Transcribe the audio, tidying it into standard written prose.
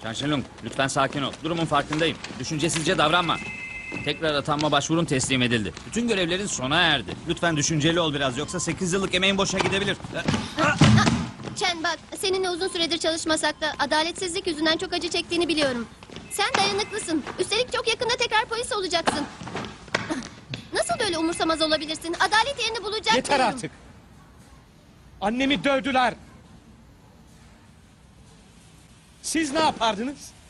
Şanşelung, lütfen sakin ol. Durumun farkındayım. Düşüncesizce davranma. Tekrar atanma başvurun teslim edildi. Bütün görevlerin sona erdi. Lütfen düşünceli ol biraz, yoksa 8 yıllık emeğin boşa gidebilir. Chen bak, seninle uzun süredir çalışmasak da adaletsizlik yüzünden çok acı çektiğini biliyorum. Sen dayanıklısın. Üstelik çok yakında tekrar polis olacaksın. Nasıl böyle umursamaz olabilirsin? Adalet yerini bulacak Yeter diyorum. artık. Annemi dövdüler. Siz ne yapardınız?